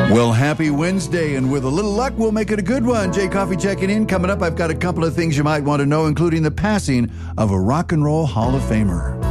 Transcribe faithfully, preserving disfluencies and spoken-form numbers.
Well, happy Wednesday, and with a little luck, we'll make it a good one. Jay Coffee checking in. Coming up, I've got a couple of things you might want to know, including the passing of a Rock and Roll Hall of Famer.